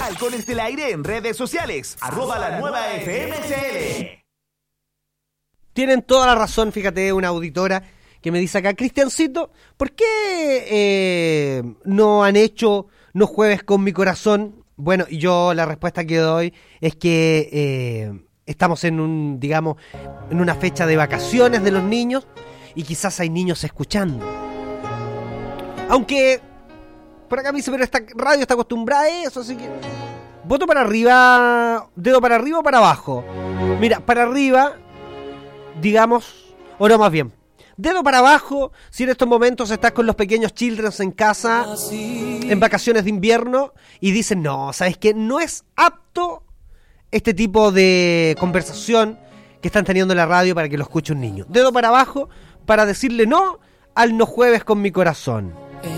Halcones del Aire en redes sociales, @lanuevafmcl. Tienen toda la razón, fíjate, una auditora que me dice acá, Cristiancito, ¿por qué no han hecho No Jueves con Mi Corazón? Bueno, y yo la respuesta que doy es que estamos en en una fecha de vacaciones de los niños y quizás hay niños escuchando. Aunque por acá me dice, pero esta radio está acostumbrada a eso, así que voto para arriba, dedo para arriba o para abajo. Mira, para arriba, o no, más bien, dedo para abajo si en estos momentos estás con los pequeños children en casa, en vacaciones de invierno, y dicen, no, ¿sabes qué? No es apto este tipo de conversación que están teniendo en la radio para que lo escuche un niño. Dedo para abajo para decirle no al No Jueves con Mi Corazón.